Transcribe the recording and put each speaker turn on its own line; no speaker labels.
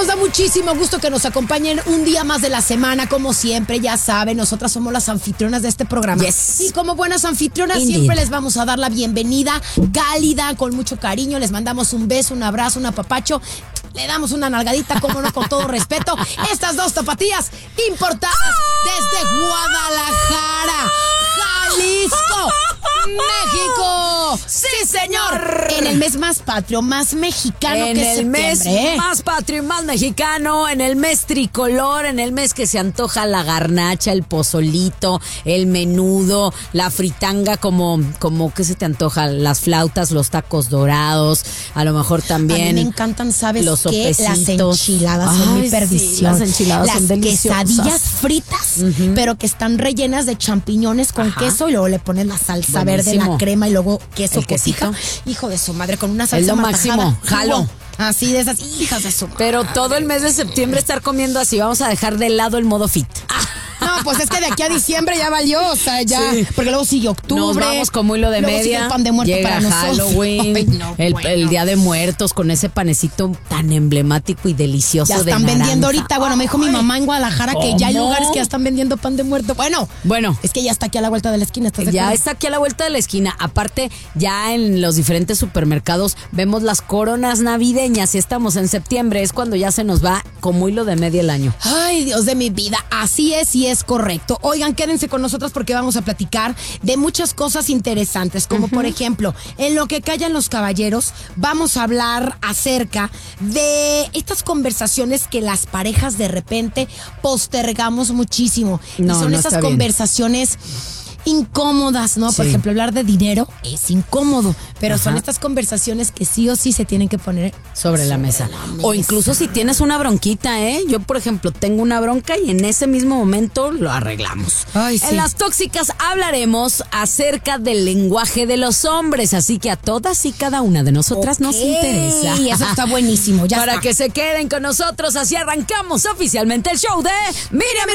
nos da muchísimo gusto que nos acompañen un día más de la semana, como siempre, ya saben, nosotras somos las anfitrionas de este programa.
Yes.
Y como buenas anfitrionas,
Indeed.
siempre les vamos a dar la bienvenida cálida, con mucho cariño, les mandamos un beso, un abrazo, un apapacho. Le damos una nalgadita, como no, con todo respeto. Estas dos tapatías importadas desde Guadalajara, Jalisco, México. ¡Sí, señor! En el mes más patrio, más mexicano
en
que
el mes
septiembre,
más patrio y más mexicano, en el mes tricolor, en el mes que se antoja la garnacha, el pozolito, el menudo, la fritanga, como ¿qué se te antoja? Las flautas, los tacos dorados, a lo mejor también.
A mí me encantan, ¿sabes
los
qué? Las
sopecitos.
enchiladas son mi
Ay,
perdición.
sí, las enchiladas son deliciosas.
Quesadillas fritas, pero que están rellenas de champiñones con queso y luego le pones la salsa verde, la crema y luego queso
el quesito.
cotija. Hijo de su madre, con una salsa
Es lo
matajada.
máximo, jalo.
Así de esas hijas de su madre.
Pero todo el mes de septiembre estar comiendo así, vamos a dejar de lado el modo fit.
No, pues es que de aquí a diciembre ya valió, o sea, ya,
Sí.
porque luego sigue octubre.
Nos vamos como hilo de
luego sigue
media.
el pan de muerto
llega
para nosotros.
Halloween,
Ay, no,
el Día de Muertos con ese panecito tan emblemático y delicioso
ya
de
están
naranja.
vendiendo ahorita. Bueno, me dijo mi mamá en Guadalajara que ya hay
¿Cómo?
lugares que ya están vendiendo pan de muerto. Bueno, es que ya está aquí a la vuelta de la esquina. ¿Estás de
Ya
acuerdo?
está aquí a la vuelta de la esquina. Aparte, ya en los diferentes supermercados vemos las coronas navideñas y estamos en septiembre. Es cuando ya se nos va como hilo de media el año.
Ay, Dios de mi vida, así es y es correcto. Oigan, quédense con nosotros porque vamos a platicar de muchas cosas interesantes, como por ejemplo, en lo que callan los caballeros, vamos a hablar acerca de estas conversaciones que las parejas de repente postergamos muchísimo.
No,
y son
no
esas
está bien.
conversaciones incómodas, ¿no? Por
Sí.
ejemplo, hablar de dinero es incómodo, pero son
Ajá.
estas conversaciones que sí o sí se tienen que poner
Sobre la mesa. O incluso si tienes una bronquita, ¿eh? Yo, por ejemplo, tengo una bronca y en ese mismo momento lo arreglamos.
Ay, sí.
En Las Tóxicas hablaremos acerca del lenguaje de los hombres, así que a todas y cada una de nosotras nos interesa.
Y eso está buenísimo, ya
Para
está.
que se queden con nosotros, así arrancamos oficialmente el show de Miriam